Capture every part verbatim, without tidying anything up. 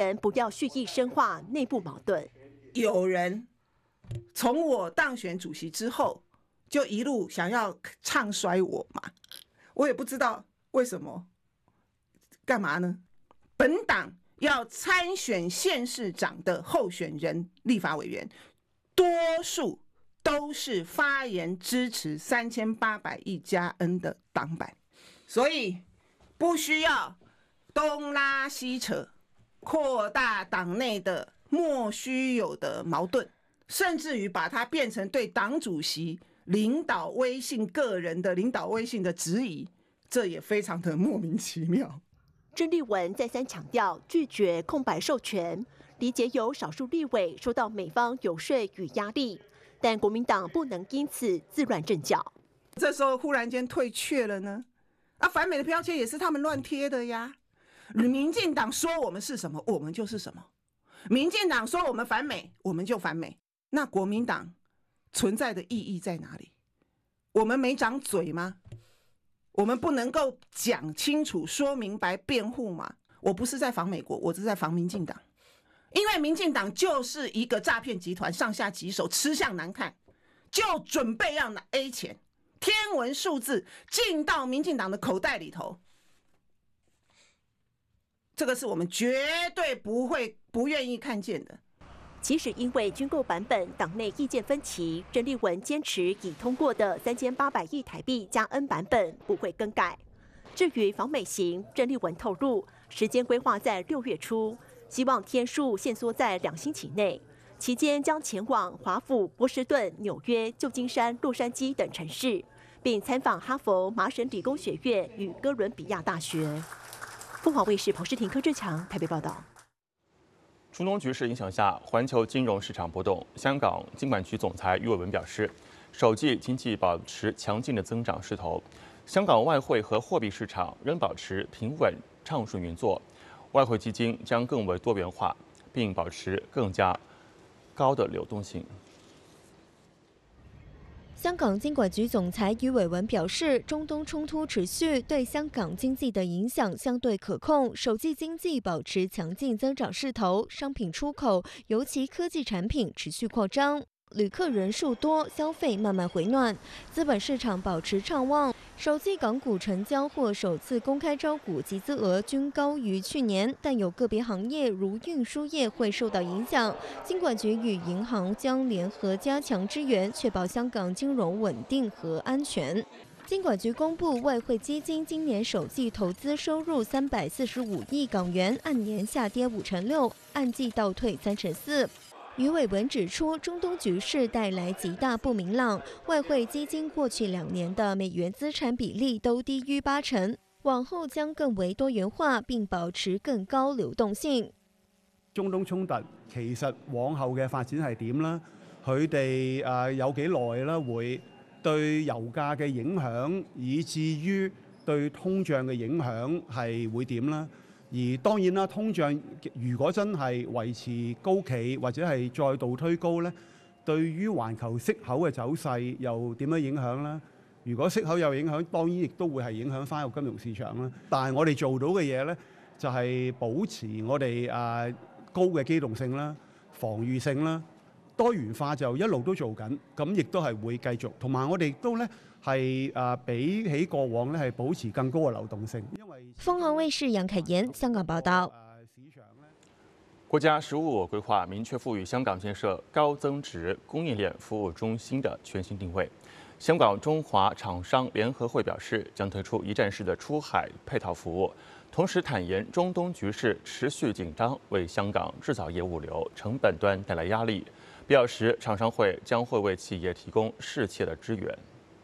文不要蓄意深化内部矛盾。 有人从我当选主席之后，就一路想要唱衰我嘛，我也不知道为什么，干嘛呢？本党要参选县市长的候选人、立法委员，多数都是发言支持三千八百亿加 N 的党版，所以不需要东拉西扯，扩大党内的莫须有的矛盾，甚至于把它变成对党主席领导威信、个人的领导威信的质疑，这也非常的莫名其妙。 郑丽文再三强调拒绝空白授权，理解有少数立委受到美方游说与压力，但国民党不能因此自乱阵脚。 这时候忽然间退却了呢？啊，反美的标签也是他们乱贴的呀。民进党说我们是什么，我们就是什么；民进党说我们反美，我们就反美。那国民党存在的意义在哪里？我们没长嘴吗？我们不能够讲清楚、说明白、辩护吗？我不是在防美国，我是在防民进党，因为民进党就是一个诈骗集团，上下其手，吃相难看，就准备要拿 A 钱，天文数字进到民进党的口袋里头。这个是我们绝对不会、不愿意看见的。 即使因为军购版本党内意见分歧，郑丽文坚持已通过的三千八百亿台币加 N 版本不会更改。至于访美行，郑丽文透露时间规划在六月初，希望天数限缩在两星期内，期间将前往华府、波士顿、纽约、旧金山、洛杉矶等城市，并参访哈佛、麻省理工学院与哥伦比亚大学。凤凰卫视彭诗婷、柯志强台北报道。 中东局势影响下，环球金融市场波动。香港金管局总裁余伟文表示，首季经济保持强劲的增长势头，香港外汇和货币市场仍保持平稳畅顺运作，外汇基金将更为多元化，并保持更加高的流动性。 香港金管局总裁余伟文表示，中东冲突持续，对香港经济的影响相对可控，首季经济保持强劲增长势头，商品出口，尤其科技产品持续扩张。旅客人数多，消费慢慢回暖，资本市场保持畅旺。首季港股成交或首次公开招股集资额均高于去年，但有个别行业如运输业会受到影响。金管局与银行将联合加强支援，确保香港金融稳定和安全。金管局公布，外汇基金今年首季投资收入三百四十五亿港元，按年下跌五成六，按季倒退三成四。余伟文指出，中东局势带来极大不明朗，外汇基金过去两年的美元資產比例都低於八成，往後將更為多元化，並保持更高流動性。 中東衝突其實往後嘅發展係點啦？佢哋誒有幾耐啦？會對油價嘅影響，以至於對通脹嘅影響係會點啦？而當然啦，通脹如果真係維持高企或者係再度推高咧，對於環球息口嘅走勢又點樣影響咧？如果息口有影響，當然亦都會係影響翻個金融市場啦。但係我哋做到嘅嘢咧，就係保持我哋誒高嘅機動性啦、防禦性啦、多元化就一路都做緊，咁亦都係會繼續。同埋我哋都咧。係誒比起過往咧，係保持更高嘅流動性。因為鳳凰衛視楊凱妍香港報道。 國家“十五五”規劃明確賦予香港建設高增值供應鏈服務中心的全新定位。香港中華廠商聯合會表示，將推出一站式的出海配套服務，同時坦言中東局勢持續緊張，為香港製造業物流成本端帶來壓力。表示廠商會將會為企業提供適切的支援。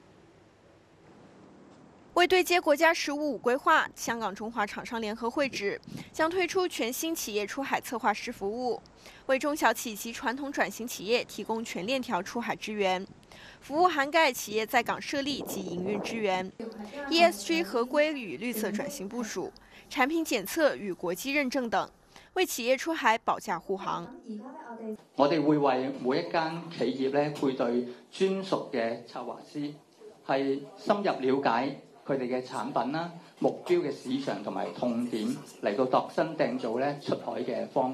為對接國家“十五五”規劃，香港中華廠商聯合會指將推出全新企業出海策劃師服務，為中小企及傳統轉型企業提供全鏈條出海支援。服務涵蓋企業在港設立及營運支援、E S G 合規與綠色轉型部署、產品檢測與國際認證等，為企業出海保駕護航。 我哋會為每一間企業咧配對專屬嘅策劃師，係深入了解佢哋嘅產品啦、目標嘅市場同埋痛點，嚟到度身訂造咧出海嘅方案。